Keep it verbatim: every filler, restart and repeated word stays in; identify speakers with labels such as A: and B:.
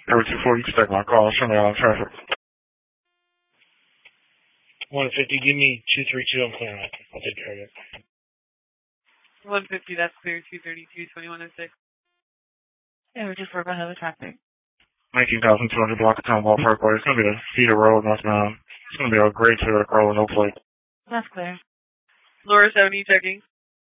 A: Every two four, you can take my call. Show me all traffic.
B: one fifty, give me two three two. I'm clearing up. I'll take care of it.
C: one fifty, that's clear. two thirty-two, twenty-one oh six.
D: Every two four, go ahead with traffic.
A: nineteen thousand two hundred block of Townwall Parkway. It's going to be a Cedar Road, northbound. It's going to be a gray Toyota Corolla, no plate.
D: That's clear.
C: Laura seventy checking.